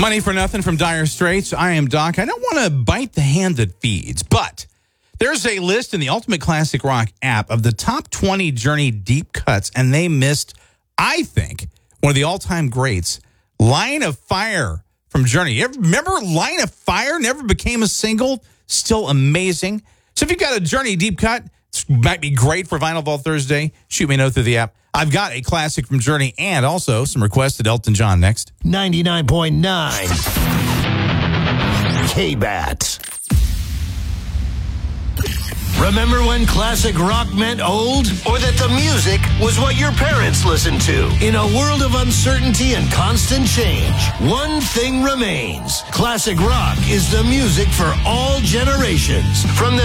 Money for Nothing from Dire Straits. I am Doc. I don't want to bite the hand that feeds, but there's a list in the Ultimate Classic Rock app of the top 20 Journey deep cuts, and they missed, I think, one of the all-time greats, Line of Fire from Journey. You ever remember Line of Fire? Never became a single. Still amazing. So if you've got a Journey deep cut, it might be great for Vinyl Vault Thursday. Shoot me a note through the app. I've got a classic from Journey and also some requested Elton John next. 99.9 K-Bat. Remember when classic rock meant old? Or that the music was what your parents listened to? In a world of uncertainty and constant change, one thing remains. Classic rock is the music for all generations. From the